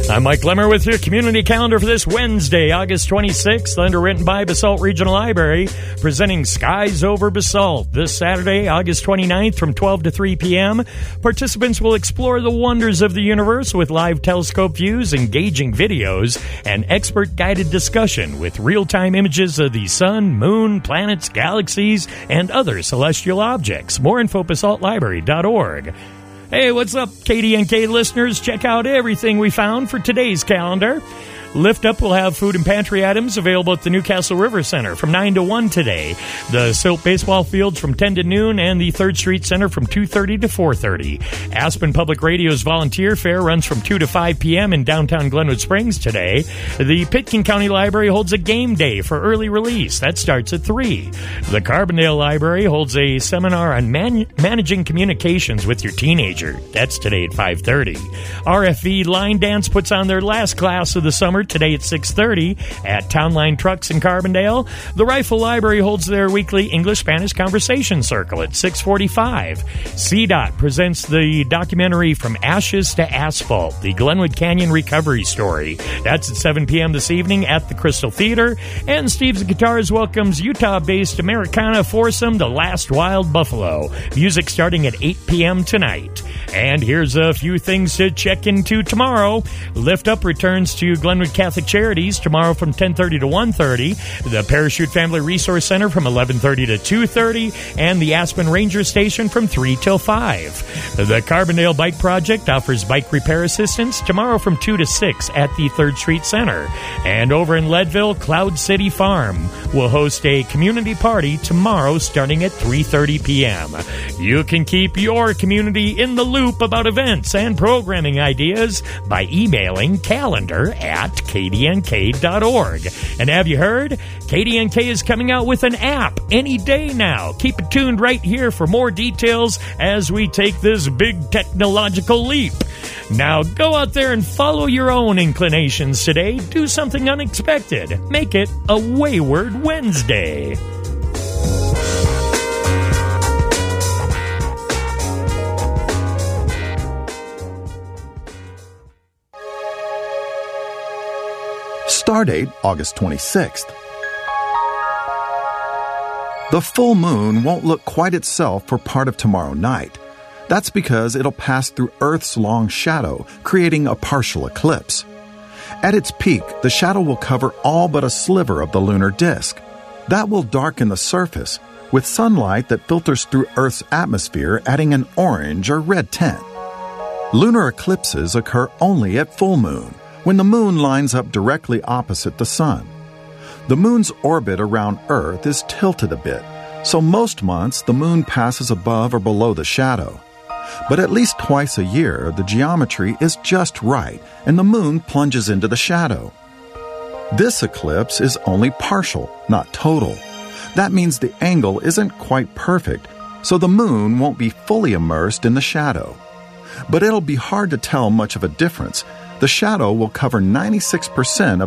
I'm Mike Lemmer with your community calendar for this Wednesday, August 26th, underwritten by Basalt Regional Library, presenting Skies Over Basalt. This Saturday, August 29th from 12 to 3 p.m., participants will explore the wonders of the universe with live telescope views, engaging videos, and expert-guided discussion with real-time images of the sun, moon, planets, galaxies, and other celestial objects. More info, basaltlibrary.org. Hey, what's up, KDNK listeners? Check out everything we found for today's calendar. Lift Up will have food and pantry items available at the Newcastle River Center from 9 to 1 today. The Silt Baseball Fields from 10 to noon and the 3rd Street Center from 2:30 to 4:30. Aspen Public Radio's Volunteer Fair runs from 2 to 5 p.m. in downtown Glenwood Springs today. The Pitkin County Library holds a game day for early release. That starts at 3. The Carbondale Library holds a seminar on managing communications with your teenager. That's today at 5:30. RFV Line Dance puts on their last class of the summer today at 6:30 at Town Line Trucks in Carbondale. The Rifle Library holds their weekly English-Spanish conversation circle at 6:45. CDOT presents the documentary From Ashes to Asphalt, the Glenwood Canyon Recovery Story. That's at 7 p.m. this evening at the Crystal Theater. And Steve's Guitars welcomes Utah-based Americana foursome, The Last Wild Buffalo. Music starting at 8 p.m. tonight. And here's a few things to check into tomorrow. Lift Up returns to Glenwood Catholic Charities tomorrow from 10:30 to 1:30. The Parachute Family Resource Center from 11:30 to 2:30. And the Aspen Ranger Station from 3 till 5. The Carbondale Bike Project offers bike repair assistance tomorrow from 2 to 6 at the 3rd Street Center. And over in Leadville, Cloud City Farm will host a community party tomorrow starting at 3:30 p.m. You can keep your community in the loop about events and programming ideas by emailing calendar@kdnk.org. And have you heard? KDNK is coming out with an app any day now. Keep it tuned right here for more details as we take this big technological leap. Now go out there and follow your own inclinations today. Do something unexpected. Make it a Wayward Wednesday. Stardate, August 26th. The full moon won't look quite itself for part of tomorrow night. That's because it'll pass through Earth's long shadow, creating a partial eclipse. At its peak, the shadow will cover all but a sliver of the lunar disk. That will darken the surface, with sunlight that filters through Earth's atmosphere adding an orange or red tint. Lunar eclipses occur only at full moon, when the moon lines up directly opposite the sun. The moon's orbit around Earth is tilted a bit, so most months the moon passes above or below the shadow. But at least twice a year, the geometry is just right, and the moon plunges into the shadow. This eclipse is only partial, not total. That means the angle isn't quite perfect, so the moon won't be fully immersed in the shadow. But it'll be hard to tell much of a difference. The shadow will cover 96%